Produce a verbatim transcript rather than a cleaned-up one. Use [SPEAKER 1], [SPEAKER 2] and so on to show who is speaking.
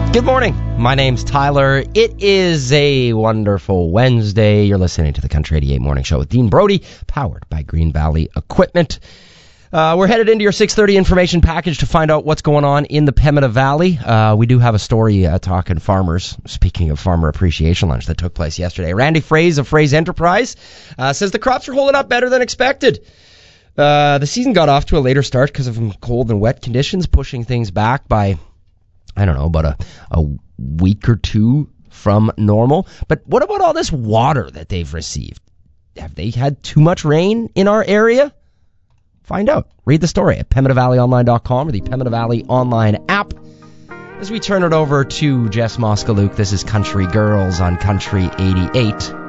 [SPEAKER 1] Good morning. My name's Tyler. It is a wonderful Wednesday. You're listening to the Country eighty-eight Morning Show with Dean Brody, powered by Green Valley Equipment. Uh, we're headed into your six thirty information package to find out what's going on in the Pembina Valley. Uh, we do have a story uh, talking farmers, speaking of Farmer Appreciation Lunch that took place yesterday. Randy Fraze of Fraze Enterprise uh, says the crops are holding up better than expected. Uh, the season got off to a later start because of cold and wet conditions, pushing things back by, I don't know, about a, a week or two from normal. But what about all this water that they've received? Have they had too much rain in our area? Find out. Read the story at Pembina Valley Online dot com or the Pembina Valley Online app. As we turn it over to Jess Moskaluk, this is Country Girls on Country eighty-eight.